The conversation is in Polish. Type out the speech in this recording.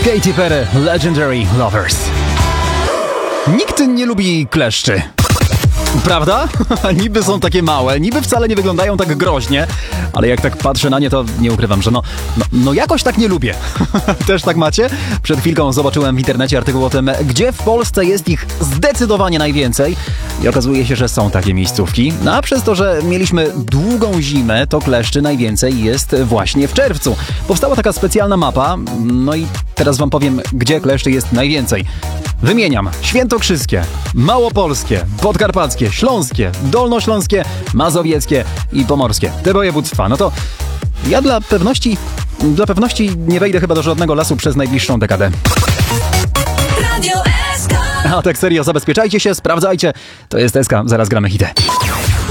Katy Perry, Legendary Lovers. Nikt nie lubi kleszczy. Prawda? Niby są takie małe, niby wcale nie wyglądają tak groźnie, ale jak tak patrzę na nie, to nie ukrywam, że no jakoś tak nie lubię. Też tak macie? Przed chwilką zobaczyłem w internecie artykuł o tym, gdzie w Polsce jest ich zdecydowanie najwięcej i okazuje się, że są takie miejscówki. No a przez to, że mieliśmy długą zimę, to kleszczy najwięcej jest właśnie w czerwcu. Powstała taka specjalna mapa, no i teraz wam powiem, gdzie kleszczy jest najwięcej. Wymieniam: świętokrzyskie, małopolskie, podkarpackie, śląskie, dolnośląskie, mazowieckie i pomorskie. Te województwa. No to ja dla pewności nie wejdę chyba do żadnego lasu przez najbliższą dekadę. A tak serio, zabezpieczajcie się, sprawdzajcie. To jest SK, zaraz gramy hity.